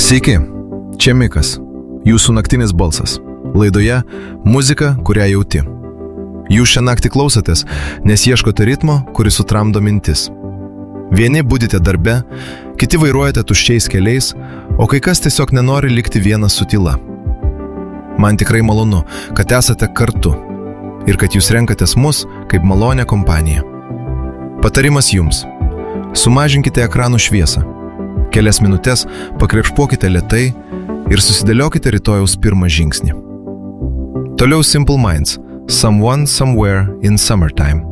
Sveiki, čia Mikas, jūsų naktinis balsas. Laidoje muzika, kurią jauti. Jūs šią naktį klausotės, nes ieškote ritmo, kuris sutramdo mintis. Vieni budite darbe, kiti vairuojate tuščiais keliais, o kai kas tiesiog nenori likti vienas su tyla. Man tikrai malonu, kad esate kartu ir kad jūs renkatės mus kaip malonią kompaniją. Patarimas jums. Sumažinkite ekranų šviesą. Kelias minutės pakrepšpuokite lėtai ir susidėliokite rytojaus pirmą žingsnį. Toliau Simple Minds, Someone Somewhere in Summertime.